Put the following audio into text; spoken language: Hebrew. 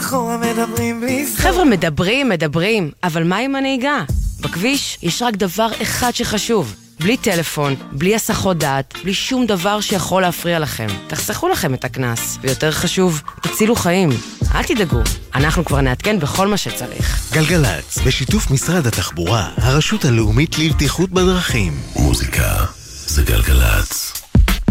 מאחורה מדברים בלי סוף. חבר'ה, מדברים, אבל מה עם הנהיגה? בכביש יש רק דבר אחד שחשוב. בלי טלפון, בלי הסחות דעת, בלי שום דבר שיכול להפריע לכם. תחסכו לכם את הכנס, ויותר חשוב, תצילו חיים. אל תדאגו, אנחנו כבר נעדכן בכל מה שצריך. גלגלץ, בשיתוף משרד התחבורה, הרשות הלאומית לבטיחות בדרכים. מוזיקה זה גלגלץ.